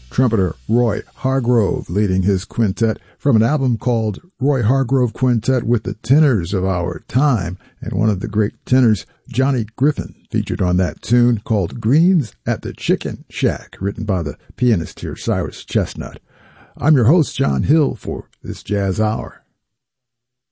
trumpeter Roy Hargrove leading his quintet from an album called Roy Hargrove Quintet with the Tenors of Our Time, and one of the great tenors, Johnny Griffin, featured on that tune called Greens at the Chicken Shack, written by the pianist here, Cyrus Chestnut. I'm your host, John Hill, for this Jazz Hour.